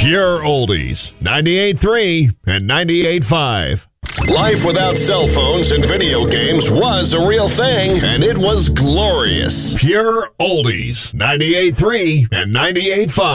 Pure Oldies, 98.3 and 98.5. Life without cell phones and video games was a real thing, and it was glorious. Pure Oldies, 98.3 and 98.5.